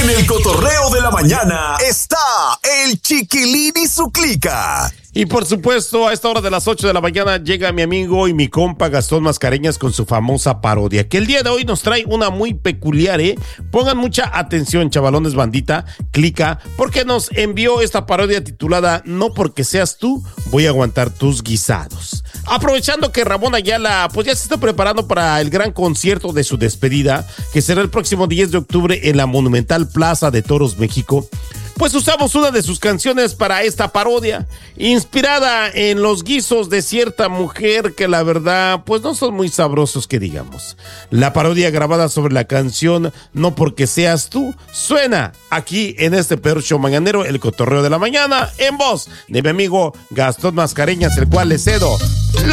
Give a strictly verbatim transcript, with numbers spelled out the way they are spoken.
En el cotorreo de la mañana está el Chiquilín y su clica. Y por supuesto, a esta hora de las ocho de la mañana llega mi amigo y mi compa Gastón Mascareñas con su famosa parodia, que el día de hoy nos trae una muy peculiar, ¿eh? Pongan mucha atención, chavalones, bandita, clica, porque nos envió esta parodia titulada No porque seas tú, voy a aguantar tus guisados. Aprovechando que Ramón Ayala pues ya se está preparando para el gran concierto de su despedida, que será el próximo diez de octubre en la Monumental Plaza de Toros, México, pues usamos una de sus canciones para esta parodia, inspirada en los guisos de cierta mujer que la verdad pues no son muy sabrosos que digamos. La parodia grabada sobre la canción No porque seas tú suena aquí en este peor show mañanero, El Cotorreo de la Mañana, en voz de mi amigo Gastón Mascareñas, el cual le cedo